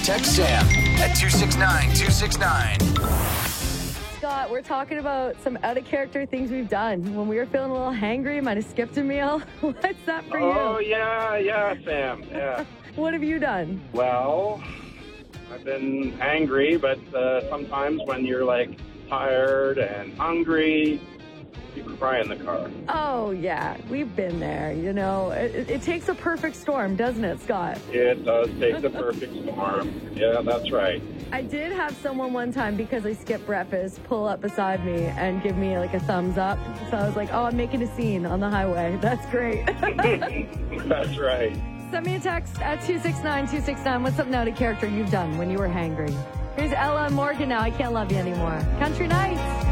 Text Sam at 269-269. Scott, we're talking about some out-of-character things we've done. When we were feeling a little hangry, might have skipped a meal. What's that for you? Oh, yeah, Sam, yeah. What have you done? Well, I've been angry, but sometimes when you're, like, tired and hungry, you cry in the car. Oh, yeah, we've been there, you know. It takes a perfect storm, doesn't it, Scott? It does take the perfect storm. Yeah, that's right. I did have someone one time, because I skipped breakfast, pull up beside me and give me like a thumbs up. So I was like, oh, I'm making a scene on the highway. That's great. That's right. Send me a text at 269-269. What's something out of character you've done when you were hangry? Here's Ella Morgan now. I Can't Love You Anymore. Country Nights.